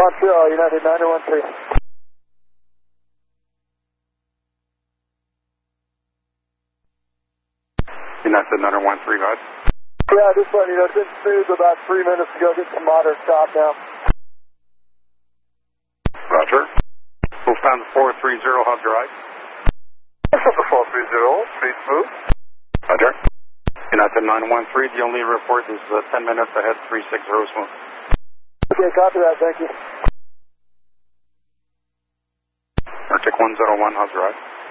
Montreal, United 913. United 913, go ahead. Yeah, just letting you know, it's been smooth about 3 minutes ago. Just some moderate stop now. Roger. Lufthansa 430, how's your ride? Lufthansa 430, speed smooth. Roger. United 913, the only report is 10 minutes ahead, 360 smooth. Okay, copy that, thank you. Arctic 101, how's your ride?